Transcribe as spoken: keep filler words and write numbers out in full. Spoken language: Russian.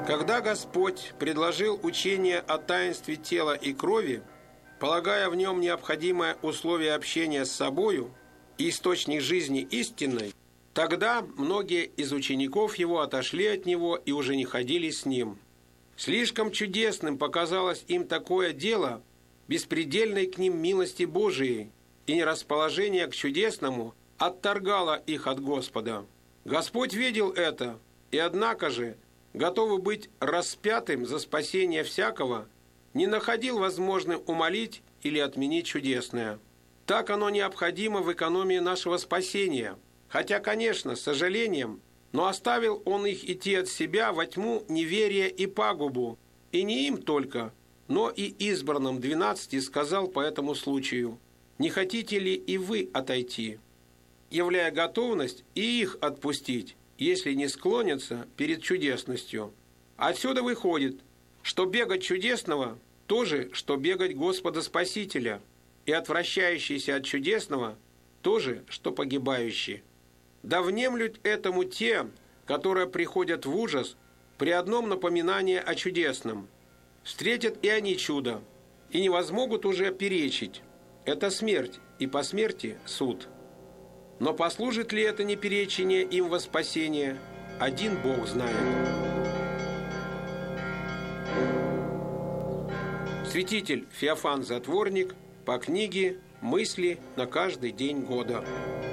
Когда Господь предложил учение о таинстве тела и крови, полагая в нем необходимое условие общения с собою и источник жизни истинной, тогда многие из учеников его отошли от него и уже не ходили с ним. Слишком чудесным показалось им такое дело беспредельной к ним милости Божией, и нерасположение к чудесному отторгало их от Господа. Господь видел это, и однако же, готовый быть распятым за спасение всякого, не находил возможным умолить или отменить чудесное. Так оно необходимо в экономии нашего спасения, хотя, конечно, с сожалением, но оставил Он их идти от себя во тьму неверия и пагубу, и не им только, но и избранным двенадцати сказал по этому случаю: «Не хотите ли и вы отойти?» являя готовность и их отпустить, если не склонятся перед чудесностью. Отсюда выходит, что бегать чудесного – то же, что бегать Господа Спасителя, и отвращающийся от чудесного – то же, что погибающий. Да внемлют этому те, которые приходят в ужас при одном напоминании о чудесном. Встретят и они чудо, и не возмогут уже перечить. Это смерть, и по смерти суд. Но послужит ли это неперечение им во спасение, один Бог знает. Святитель Феофан Затворник по книге «Мысли на каждый день года».